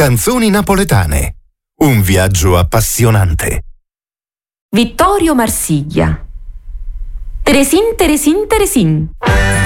Canzoni napoletane. Un viaggio appassionante. Vittorio Marsiglia. Teresin, Teresin, Teresin.